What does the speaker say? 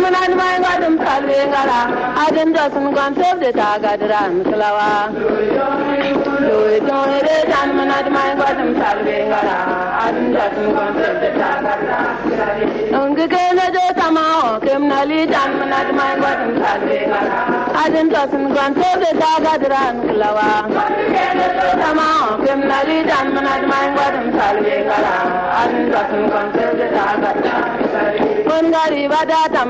manad mai gadum salve ngara adin da sun kan tebde ta gadra mislawa loy tonere jan manad mai gadum salve ngara adin da sun kan tebde ta gadra ngi kene de tamao kemnali jan manad mai gadum salve ngara adin da sun kan tebde ta gadra mislawa tamao kemnali jan manad mai gadum salve ngara adin da sun kan tebde ta gadra kon gari bada